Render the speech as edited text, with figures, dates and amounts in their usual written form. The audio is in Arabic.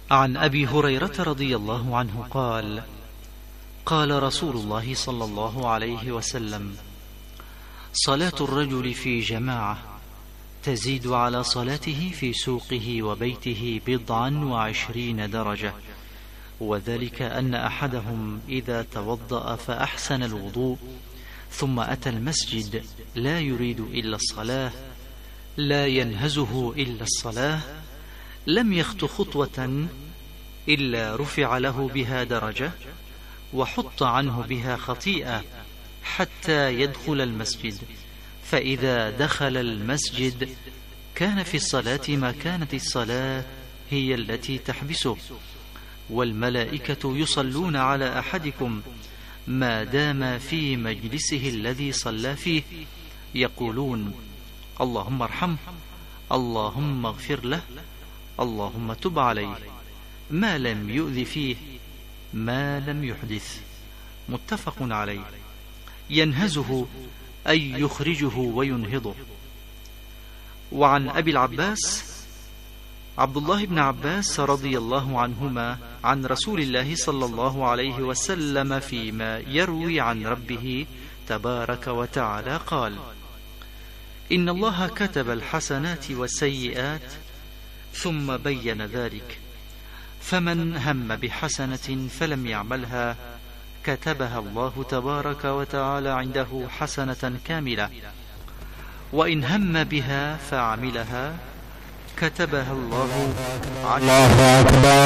عن أبي هريرة رضي الله عنه قال: قال رسول الله صلى الله عليه وسلم: صلاة الرجل في جماعة تزيد على صلاته في سوقه وبيته 27 درجة، وذلك أن أحدهم إذا توضأ فأحسن الوضوء ثم أتى المسجد لا يريد إلا الصلاة، لا ينهزه إلا الصلاة، لم يخط خطوة إلا رفع له بها درجة وحط عنه بها خطيئة حتى يدخل المسجد، فإذا دخل المسجد كان في الصلاة ما كانت الصلاة هي التي تحبسه، والملائكة يصلون على أحدكم ما دام في مجلسه الذي صلى فيه، يقولون: اللهم ارحمه، اللهم اغفر له، اللهم تب عليه، ما لم يؤذ فيه، ما لم يحدث. متفق عليه. ينهزه أي يخرجه وينهضه. وعن أبي العباس عبد الله بن عباس رضي الله عنهما عن رسول الله صلى الله عليه وسلم فيما يروي عن ربه تبارك وتعالى قال: إن الله كتب الحسنات والسيئات ثم بين ذلك، فمن هم بحسنة فلم يعملها كتبها الله تبارك وتعالى عنده حسنة كاملة، وإن هم بها فعملها كتبها الله 10.